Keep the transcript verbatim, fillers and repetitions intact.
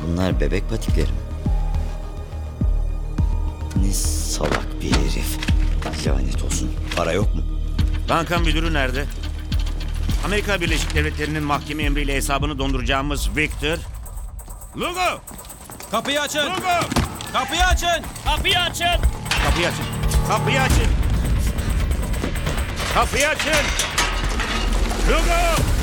Bunlar bebek patikleri mi? Ne salak bir herif. Lanet olsun. Para yok mu? Banka müdürü nerede? Amerika Birleşik Devletleri'nin mahkeme emriyle hesabını donduracağımız Victor. Lugo! Kapıyı açın! Lugo! Kapıyı açın! Kapıyı açın! Kapıyı açın. Kapıyı açın. Kapıyı açın. Lugo!